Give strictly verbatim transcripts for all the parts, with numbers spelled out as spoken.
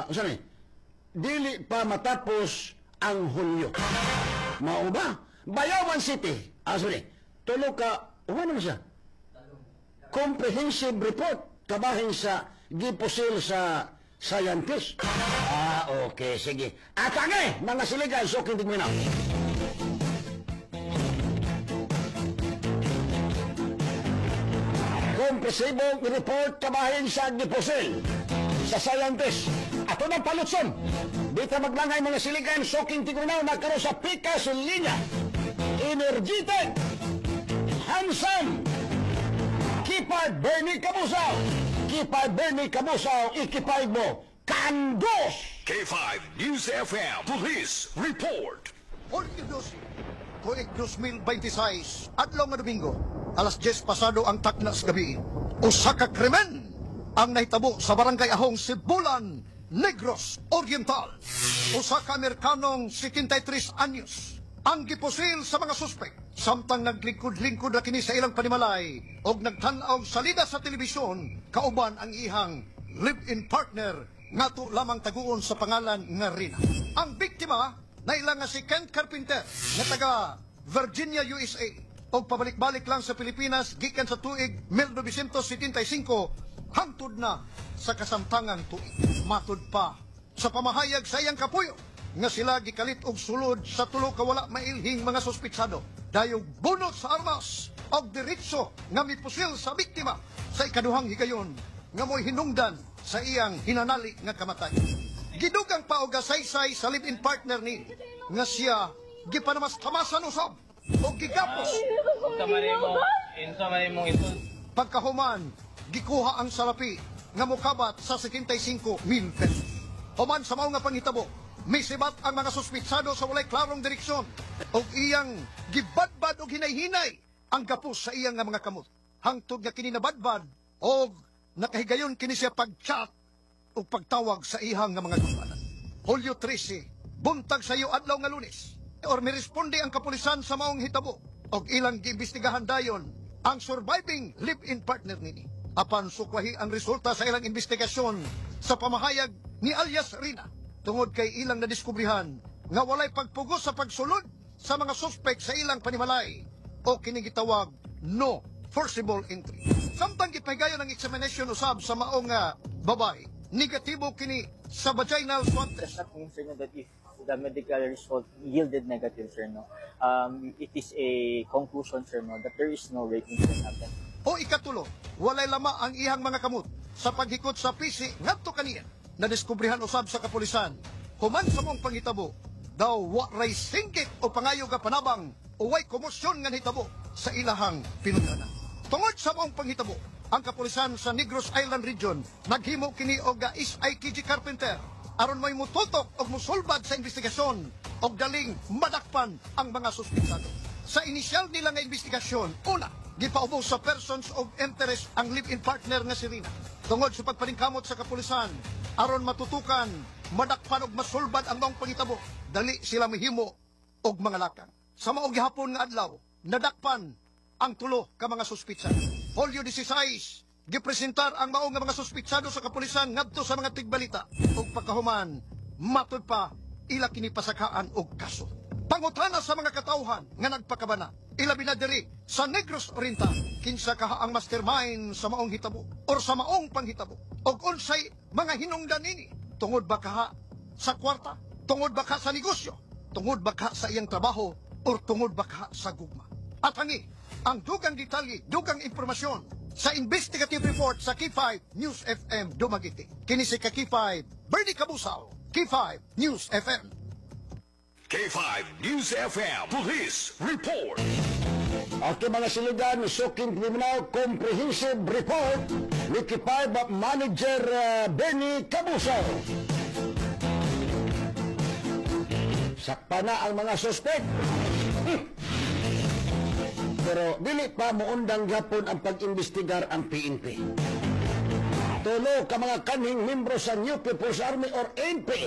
usa ni? Dili pa matapos ang Hulyo. Mao ba? Bayawan City. Ah, sorry. Tulo ka, ano naman siya? Comprehensive report kabahin sa gipusil sa scientist. Ah, okay, sige. Atake, mga siligan, suking tigminaw. Comprehensive report kabahin sa gipusil sa scientist. Ato ng palutson. Di ka maglangay mga siligan, suking tigminaw, nagkaroon sa pika sa linya. Energetic, handsome, Kipay Bernie Kabusaw. Kipay Bernie Kabusaw, ikipay mo. Kandos! K five News F M Police Report. Jorge Dosi, Koek two thousand twenty-six, adlaw nga Domingo, alas diyes pasado ang taknas gabi. Usa ka krimen ang nahitabo sa barangay Ahong, Sibulan, Negros Oriental. Usa ka Amerikanong seventy-three anyos ang gipusil sa mga suspek samtang naglingkod-lingkod na kini sa ilang panimalay og nagtan-aw salida sa telebisyon kauban ang ihang live-in partner ngato lamang taguon sa pangalan nga Rina. Ang biktima naila nga si Kent Carpenter nga taga Virginia, U S A og pabalik-balik lang sa Pilipinas gikan sa tuig nineteen seventy-five hangtod na sa kasamtangang tuig. Matud pa sa pamahayag sa iyang kapuyo nga sila gikalit og sulod sa tulo ka wala mailhing mga suspitsado dayog bunot sa armas og diretso nga mipusil sa biktima sa ikaduhang higayon nga mo'y hinungdan sa iyang hinanali nga kamatay. Gidugang pa og gasaysay sa live-in partner ni nga siya gipanamaskamasan usab og gigapos. Kamari mo, insa man imong ito. Pagkahuman, gikuha ang salapi nga mokabat sa seventy-five mil pesos. Human sa mao nga panghitabo, may sibat ang mga suspitsado sa walay klarong direksyon og iyang gibadbad og hinay-hinay ang gapos sa iyang nga mga kamot. Hangtod nga kini nabadbad og nakahigayon kini siya pag-chat o pagtawag sa ihang nga mga kapanan. Hulyo thirteen, buntag sa iyo adlaw nga Lunes, or miresponde ang kapulisan sa maong hitabo og ilang giimbestigahan dayon ang surviving live-in partner nini. Apan sukwahi ang resulta sa ilang investigasyon sa pamahayag ni alias Rina tungod kay ilang nadiskubrihan nga walay pagpugos sa pagsulod sa mga suspek sa ilang panimalay o kini gitawag no forcible entry. Samtang gipahigayon ang examination usab sa maong nga babay, negatibo kini sa vaginal swab test. Does not mean, sir, no, that if the medical result yielded negative, sir, no, um, it is a conclusion, sir, no, that there is no rape incident happened. O ikatulo, walay lama ang ihang mga kamot sa paghikot sa P C ngadto kaniya na diskubrihan usab sa kapulisan. Human sa mong panghitabo, daw waray singgit o pangayo ga panabang o way komosyon nga hitabo sa ilahang pinundanan. Tungod sa mong panghitabo, ang kapulisan sa Negros Island Region naghimo kini og is I K G Carpenter aron may mututok og musulbad sa investigasyon og daling madakpan ang mga suspitsado. Sa inisyal nila nga investigasyon, una, gipaubos sa persons of interest ang live-in partner nga si Rina. Tungod sa pagpaningkamot sa kapulisan, aron matutukan, madakpan og masulbad ang maong pangitabo, dali sila mahimo og mga lakang. Sa maong gihapon nga adlaw, nadakpan ang tulo ka mga suspitsado. Hulyo sixteen, gipresentar ang maong nga mga suspitsado sa kapulisan ngadto sa mga tigbalita ug pagkahuman matud pa ila kini pasakaan og kaso. Pangutana sa mga katawhan nga nagpakabana, ilabi na diri sa Negros Oriental, kinsa kaha ang mastermind sa maong hitabo or sa maong panghitabo og unsay mga hinungdan ini, tungod ba kaha sa kwarta, tungod ba kaha sa negosyo, tungod ba kaha sa iyang trabaho or tungod ba kaha sa gugma. At hangi ang dugang detalye, dugang impormasyon sa investigative report sa K five News F M Dumaguete. Kini si K five Bernie Kabusaw, K five News F M. K five News F M Police Report. Okay, mga siligan, suking criminal comprehensive report ni K five Manager uh, Bernie Kabusaw. Sakpa na ang mga suspect. Hmm. Pero dili pa muundang gapon ang pag-imbestigar ang P N P. Tulo ka mga kanhing membro sa New People's Army or N P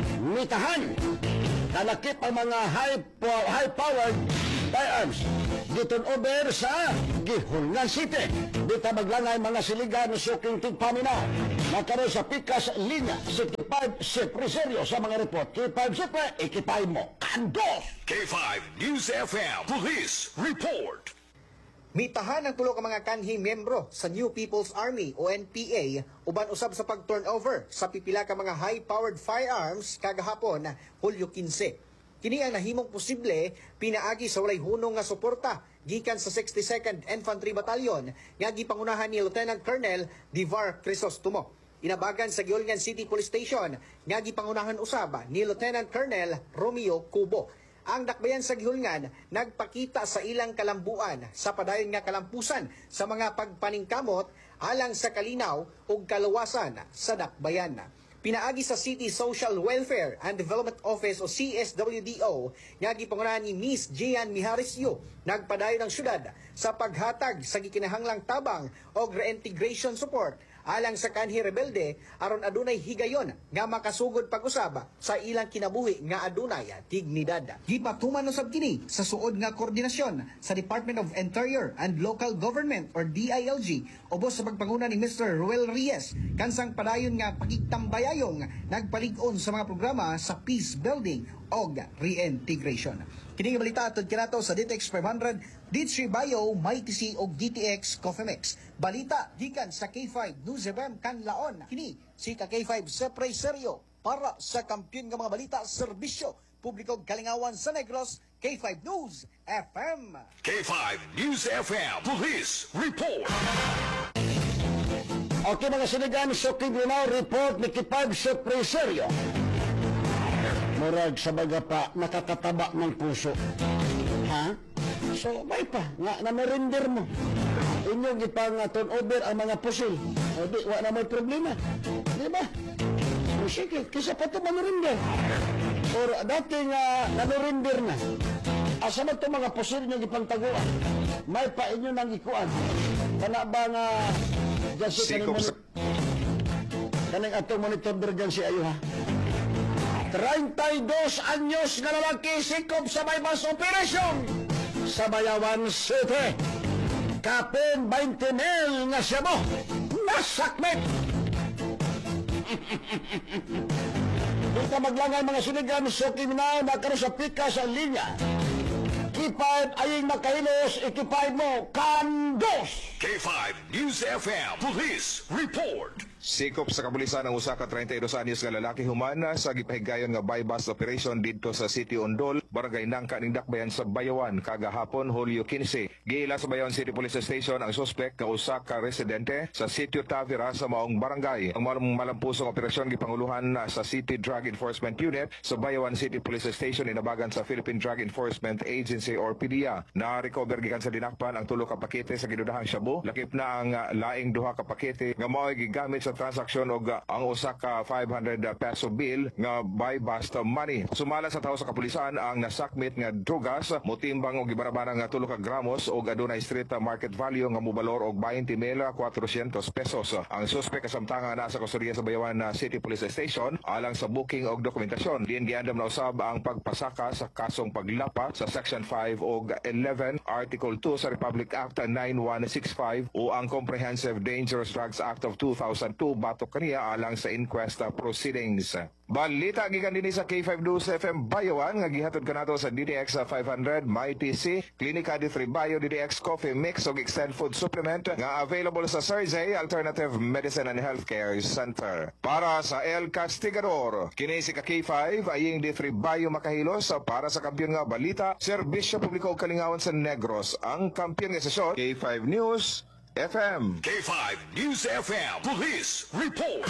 mitahan kalakip ang mga high high-powered firearms giton over sa Gihungan City. Dito maglangay mga siligan suking tigpaminaw. Nakaroon sa Pikas Linya, City five, Sepreserio sa mga report. K five Sepre, ikipay mo. Kandos! K five News F M Police Report. Mitahan ang tulo ka mga kanhi miyembro sa New People's Army o N P A uban usab sa pag-turnover sa pipila ka mga high-powered firearms kagahapon Hulyo labinlima. Kini ang nahimong posible pinaagi sa walay hunong nga suporta gikan sa sixty-second Infantry Battalion nga gipangunahan ni Lieutenant Colonel Divar Crisostomo. Inabagan sa Gihungan City Police Station nga gipangunahan usab ni Lieutenant Colonel Romeo Cubo. Ang dakbayan sa Gihungan nagpakita sa ilang kalambuan sa padayon nga kalampusan sa mga pagpaningkamot alang sa kalinaw ug kaluwasan sa dakbayan. Pinaagi sa City Social Welfare and Development Office o C S W D O nga gipangunahan ni Miss Gian Miharisyo nagpadayon ang syudad sa paghatag sa gikinahanglang tabang o reintegration support alang sa kanhi rebelde aron adunay higayon nga makasugod pag-usab sa ilang kinabuhi nga adunay dignidad. Gipatuman usab kini sa suod nga koordinasyon sa Department of Interior and Local Government or D I L G ubos sa pagpanguna ni Mister Ruel Reyes kansang padayon nga pagigtambayayong nagpalig-on sa mga programa sa peace building o reintegration. Kini nga balita atod kinato sa D T X five hundred, D three Bio, Mighty C o D T X Coffee Mix. Balita gikan sa K five News F M Kanlaon. Kini si K five Sepre Serio para sa kampiyon nga mga balita serbisyo publiko kalingawan sa Negros. K five News F M. K five News F M Police Report. Okay mga sinigan, suking linaw report ni K five Sepre Serio. Murag sa baga pa, nakakataba ng puso. Ha? So, may pa, nga na-render mo. Inyong ipang uh, turnover ang mga pusil. O di, wala na may problema. Di ba? O sige, kisa pa ito ma-render. Or dati nga, na-render na. Asa na ito mga pusil nyo ipang taguan? May pa inyo nang ikuan. Kana ba nga, dyan si kaning monitor. Kaning atong monitor dyan si ayo ha. thirty-dos anyos nga lalaki sikop sa bypass operation sa Bayawan City. Kapin twenty mil nga siya mo. Nasakmit! Dito maglangay mga sinigan so kriminal na karoon sa pika sa linya. K five aying makahilos, ikipay mo, kandos! K five News F M Police Report. Sikop sa kapulisan ang usa ka thirty-dos anyos nga lalaki human sa gipahigayon nga bypass operation didto sa City Ondol, barangay Nangka ning Dakbayan sa Bayawan kagahapon Hulyo labinlima. Giila sa Bayawan City Police Station ang suspect nga usa ka residente sa Sitio Tavira sa maong barangay. Ang malampusong operasyon gipanguluhan sa City Drug Enforcement Unit sa Bayawan City Police Station inabagan sa Philippine Drug Enforcement Agency or P D E A. Na-recover gikan sa dinakpan ang tulo ka pakete sa ginudahang shabu. Lakip na ang uh, laing duha ka pakete nga mao'y gigamit sa transaksyon og uh, ang usa ka five hundred peso bill nga by bust money. Sumala sa tawo sa kapulisan ang nasakmit nga drugas motimbang og gibarabara nga tulo ka gramos og adunay street market value nga mobalor og twenty mil cuatrocientos pesos. Ang suspect kasamtangan nasa kusuriya sa Bayawan City Police Station alang sa booking og dokumentasyon. Diin giandam na usab ang pagpasaka sa kasong paglapa sa Section five og eleven Article two sa Republic Act nine one six five o ang Comprehensive Dangerous Drugs Act of two thousand two batok kaniya alang sa inquest proceedings. Balita gikan dinhi sa K five News F M Bayawan nga gihatod kanato sa D D X five hundred Mighty C, Klinika D three Bio, D D X Coffee Mix ug Extend Food Supplement nga available sa Sergey Alternative Medicine and Healthcare Center. Para sa El Castigador, kini si K five aying D three Bio makahilos para sa kampiyon nga balita, serbisyo publiko ug kalingawan sa Negros. Ang kampiyon nga sesyon K five News F M. K five News F M Police Report.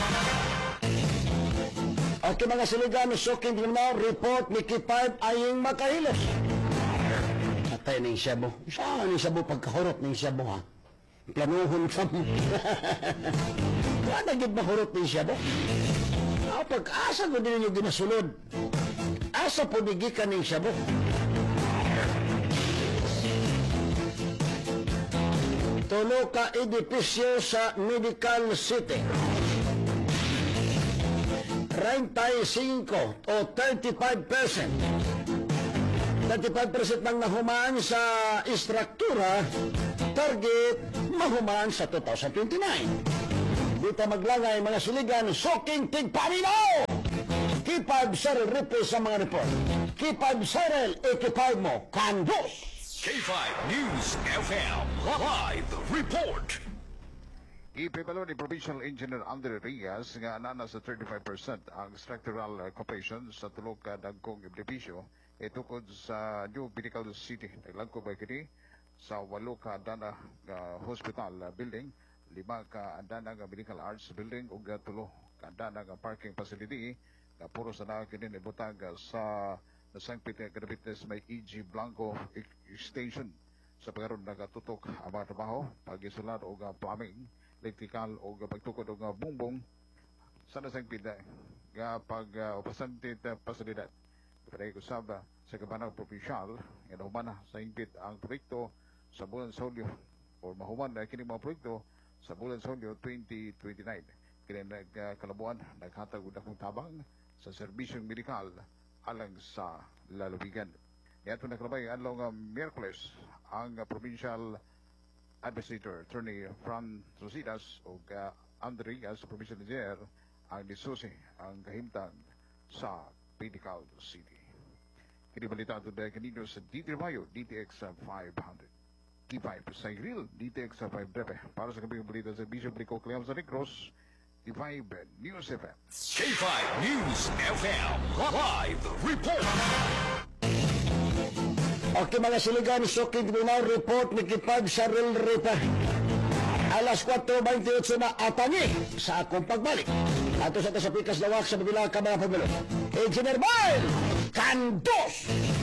Okay mga siligan, suking kriminal report ni K five aying makahilos. Atay ning siyabo. Saan ning siyabo pagkahurot ning siyabo ha? Planuhon ka mo. Wala gid mahurot ning siyabo. Ah, pag-asa ko din yung ginasulod. Asa po digikan ning siyabo. Tulo ka edipisyo sa Medical City. thirty-five o thirty-five percent thirty-five percent nang nahuman sa istruktura, target mahuman sa two thousand twenty-nine. Dito maglangay mga siligan, soking tigpaminaw! Kipag Cyril Ripo sa mga report. Kipag Cyril, ikipag mo, kandos! K five News F M Live Report. Ipipalo ni Provincial Engineer Andre Rias nga anana sa thirty-five percent ang structural uh, completion sa tulog ka dagkong benepisyo itukod sa New Medical City. Naglangko ba kini sa walo ka dana uh, hospital uh, building, lima ka dana nga medical arts building ug uh, tulo ka dana nga parking facility nga puro sa na kini nibutag uh, sa nasangpit nga kadabites may E G Blanco Extension sa pagkaroon nagatutok ang mga trabaho pag-isolar o uh, plumbing, electrical o uh, pagtukod o uh, bumbong sa nasangpit nga pag uh, pasantit uh, pasalidad. Pero usab sa kabanang provincial nga humana sa ingpit ang proyekto sa bulan sa Hulyo o mahuman na kini mga proyekto sa bulan sa Hulyo twenty twenty-nine. Kini nagkalabuan naghatag og dakong tabang sa serbisyong medikal alang sa lalawigan. Iyato nakalabay adlaw nga Miyerkules ang uh, provincial administrator Attorney Fran Rosidas o uh, Andre as provincial engineer ang disusi ang kahimtang sa Medical City. Kini balita ito dahil kanino sa D T Mayo, D T X five hundred. K five sa Grill, D T X five Drepe. Para sa kabing balita sa Bishop Rico Cleam sa Negros, D five News F M. K five News F M Live Report. Okay mga siligan, soking minaw report ni Kipag Cyril Ripa. Alas four twenty-eight na atangi sa akong pagbalik. Ato sa kasapikas lawak sa bilang ka mga pagmilo. Engineer Boy, kandos!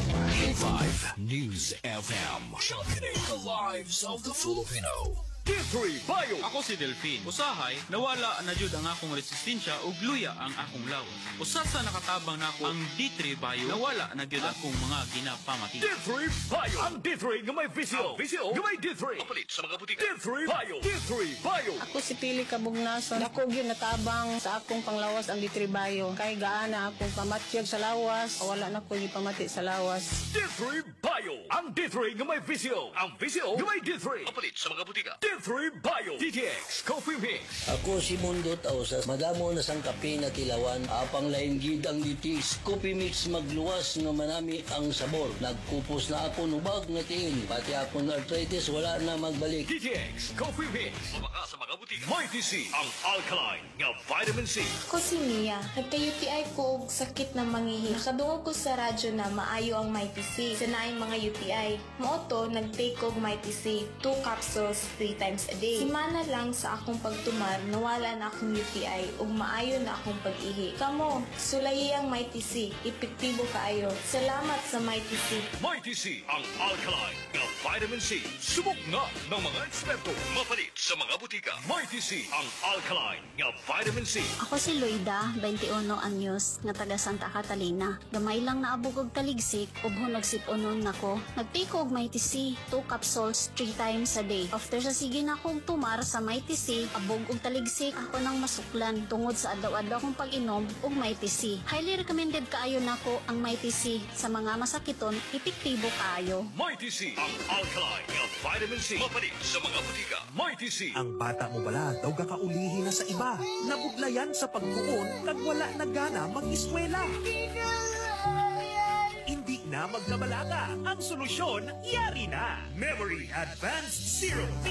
K five News F M. Championing the lives of the Filipino. D three Bio. Ako si Delphine. Usahay, nawala na jud ang akong resistensya ug luya ang akong lawas. Usa sa nakatabang nako ang D three Bio, nawala na jud akong mga ginapamati. D three Bio. Ang D three nga may visio. Ang visio nga may D three. Kapalit sa mga butika. D three Bio. D three Bio. Ako si Pili Kabugnason. Ako gyud natabang sa akong panglawas ang D three Bio. Kay gaana akong pamatyag sa lawas, wala na ko gipamati sa lawas. D three Bio. Ang D three nga may visio. Ang visio nga may D three. Kapalit sa mga butika. D three Bio. D T X Coffee Mix. Ako si Mundo Tausas, madamo na sang kape na kilawan, apang lain gid ang D T X Coffee Mix magluwas nga manami ang sabor. Nagkupos na ako nubag nga tiin, pati akong arthritis wala na magbalik. D T X Coffee Mix. Mabaka sa mga butika. Mighty C. Ang alkaline nga vitamin C. Ako si Mia. Nagka-U T I ko og sakit na mangihi. Nakadungog ko sa radyo na maayo ang Mighty C. Sanaing mga U T I. Mooto, nag-take og Mighty C. Two capsules, three times a day. Simana lang sa akong pagtumar, nawala na akong U T I ug maayo na akong pag-ihi. Kamo, sulayi ang Mighty C. Epektibo kaayo. Salamat sa Mighty C. Mighty C. Ang alkaline nga vitamin C. Subok nga ng mga eksperto. Mapalit sa mga butika. Mighty C. Ang alkaline nga vitamin C. Ako si Loida, twenty-one anyos, nga taga Santa Catalina. Gamay lang naabog og taligsik, ubho nagsip-unon nako. Nagtake og Mighty C, two capsules, three times a day. After sa sige na akong tumar sa Mighty C, abog og taligsik, ako nang masuklan tungod sa adlaw-adlaw kong pag-inom og Mighty C. Highly recommended kaayo nako ang Mighty C sa mga masakiton, epektibo kaayo. Mighty C. Ang alkaline nga vitamin C. Mapalit sa mga butika. Mighty C. Ang bata mo bala daw kakaulihi na sa iba. Nabuglayan sa pagkuon kag wala na gana mag-eskwela. Hindi na magkabalaga. Ang solusyon, yari na. Memory Advanced Zero.